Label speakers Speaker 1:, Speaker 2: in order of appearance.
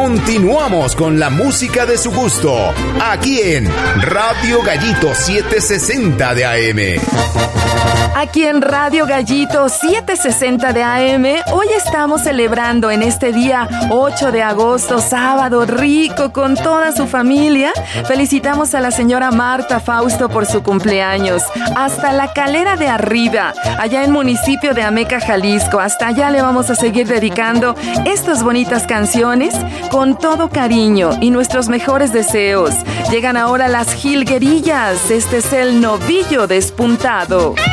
Speaker 1: Continuamos con la música de su gusto, aquí en Radio Gallito 760 de AM.
Speaker 2: Aquí en Radio Gallito 760 de AM, hoy estamos celebrando en este día 8 de agosto, sábado rico con toda su familia. Felicitamos a la señora Marta Fausto por su cumpleaños. Hasta la Calera de Arriba, allá en municipio de Ameca, Jalisco. Hasta allá le vamos a seguir dedicando estas bonitas canciones con todo cariño y nuestros mejores deseos. Llegan ahora las jilguerillas. Este es el Novillo Despuntado.